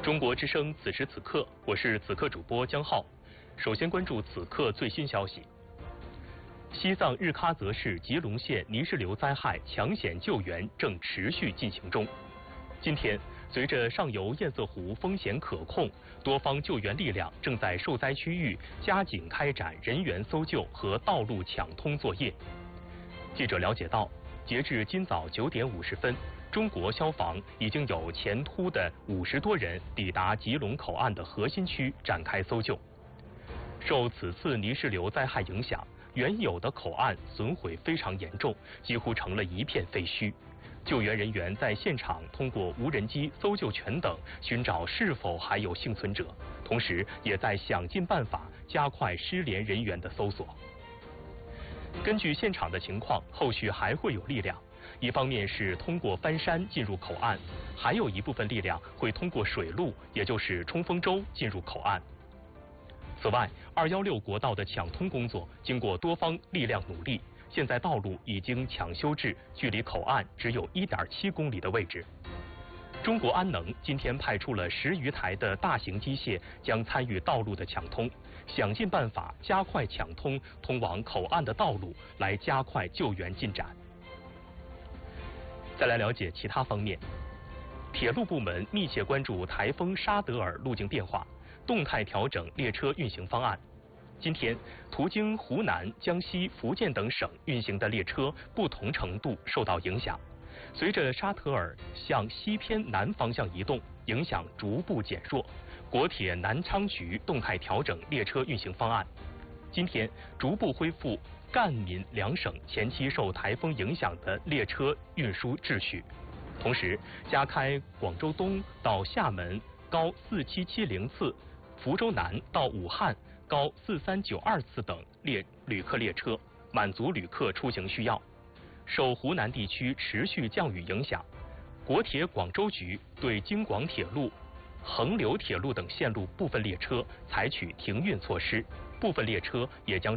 中国之声此时此刻，我是此刻主播江浩。首先关注此刻最新消息。西藏日喀则市吉隆县泥石流灾害抢险救援正持续进行中。今天，随着上游堰塞湖风险可控，多方救援力量正在受灾区域加紧开展人员搜救和道路抢通作业。记者了解到，截至今早9点50分，中国消防已经有前突的50多人抵达吉隆口岸的核心区展开搜救。受此次泥石流灾害影响，原有的口岸损毁非常严重，几乎成了一片废墟。救援人员在现场通过无人机、搜救犬等寻找是否还有幸存者，同时也在想尽办法加快失联人员的搜索。根据现场的情况，后续还会有力量，一方面是通过翻山进入口岸，还有一部分力量会通过水路，也就是冲锋舟进入口岸。此外，216国道的抢通工作经过多方力量努力，现在道路已经抢修至距离口岸只有1.7公里的位置。中国安能今天派出了10余台的大型机械，将参与道路的抢通，想尽办法加快抢通通往口岸的道路，来加快救援进展。再来了解其他方面，铁路部门密切关注台风沙德尔路径变化，动态调整列车运行方案。今天，途经湖南、江西、福建等省运行的列车不同程度受到影响。随着沙特尔向西偏南方向移动，影响逐步减弱，国铁南昌局动态调整列车运行方案。今天逐步恢复赣闽两省前期受台风影响的列车运输秩序，同时加开广州东到厦门高4770次、福州南到武汉高4392次等旅客列车，满足旅客出行需要。受湖南地区持续降雨影响，国铁广州局对京广铁路、衡流铁路等线路部分列车采取停运措施，部分列车也将